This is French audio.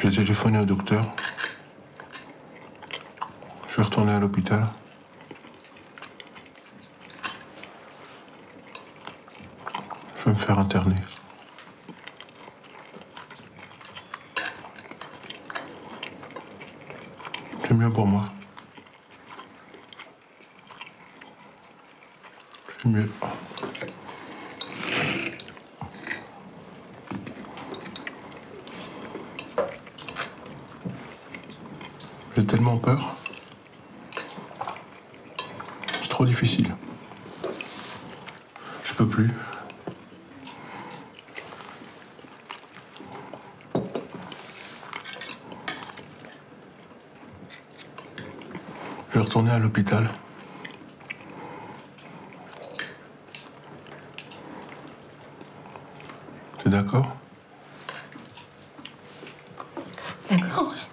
J'ai téléphoné au docteur. Je vais retourner à l'hôpital. Je vais me faire interner. C'est mieux pour moi. C'est mieux. J'ai tellement peur. C'est trop difficile. Je peux plus. Je vais retourner à l'hôpital. T'es d'accord? D'accord, ouais.